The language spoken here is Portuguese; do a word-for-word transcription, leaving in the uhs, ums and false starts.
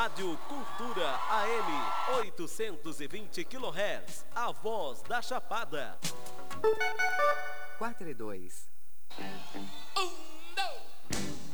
Rádio Cultura A M oitocentos e vinte quilohertz, a voz da Chapada. Quatro e dois. Um.